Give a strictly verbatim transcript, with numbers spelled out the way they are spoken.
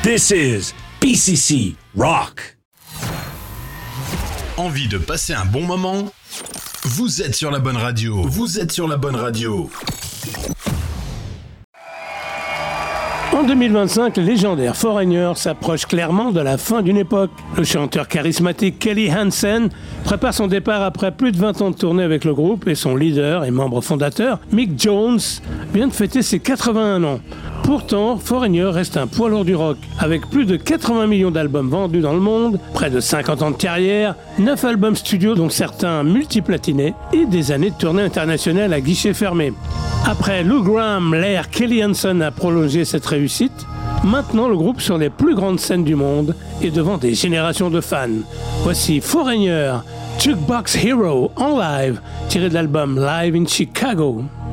This is B C C Rock. Envie de passer un bon moment? Vous êtes sur la bonne radio. Vous êtes sur la bonne radio. En deux mille vingt-cinq, le légendaire Foreigner s'approche clairement de la fin d'une époque. Le chanteur charismatique Kelly Hansen prépare son départ après plus de vingt ans de tournée avec le groupe et son leader et membre fondateur, Mick Jones, vient de fêter ses quatre-vingt-un ans. Pourtant, Foreigner reste un poids lourd du rock. Avec plus de quatre-vingts millions d'albums vendus dans le monde, près de cinquante ans de carrière, neuf albums studio dont certains multiplatinés et des années de tournée internationale à guichet fermé. Après Lou Gramm, l'ère Kelly Hansen a prolongé cette réussite. Maintenant, le groupe sur les plus grandes scènes du monde et devant des générations de fans. Voici Foreigner, Jukebox Hero en live, tiré de l'album Live in Chicago.